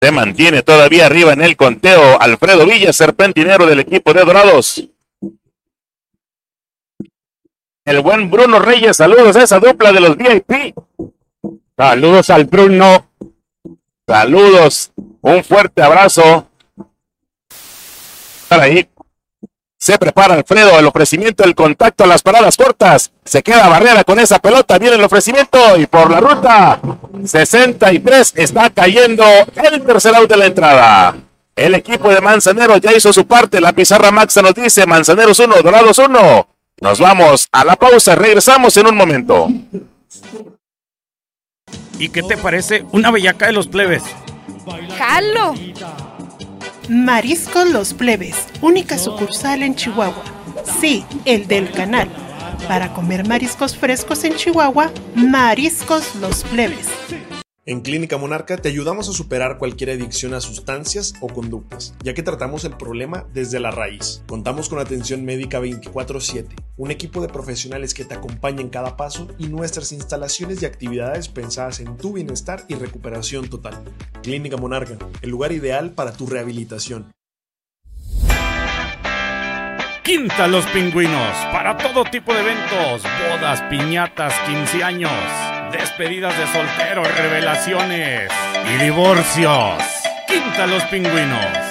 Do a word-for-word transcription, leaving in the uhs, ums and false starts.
Se mantiene todavía arriba en el conteo Alfredo Villa, serpentinero del equipo de Dorados. El buen Bruno Reyes, saludos a esa dupla de los V I P. Saludos al Bruno. Saludos, un fuerte abrazo. Para ahí. Se prepara Alfredo, el ofrecimiento, el contacto, las paradas cortas. Se queda Barrera con esa pelota, viene el ofrecimiento y por la ruta sesenta y tres está cayendo el tercer out de la entrada. El equipo de Manzanero ya hizo su parte, la pizarra Maxa nos dice Manzaneros uno, Dorados uno. Nos vamos a la pausa, regresamos en un momento. ¿Y qué te parece una bellaca de los plebes? ¡Jalo! Mariscos Los Plebes, única sucursal en Chihuahua. Sí, el del canal. Para comer mariscos frescos en Chihuahua, Mariscos Los Plebes. En Clínica Monarca te ayudamos a superar cualquier adicción a sustancias o conductas, ya que tratamos el problema desde la raíz. Contamos con atención médica veinticuatro siete, un equipo de profesionales que te acompaña en cada paso y nuestras instalaciones y actividades pensadas en tu bienestar y recuperación total. Clínica Monarca, el lugar ideal para tu rehabilitación. Quinta Los Pingüinos, para todo tipo de eventos, bodas, piñatas, quince años, despedidas de solteros, revelaciones y divorcios. Quinta Los Pingüinos.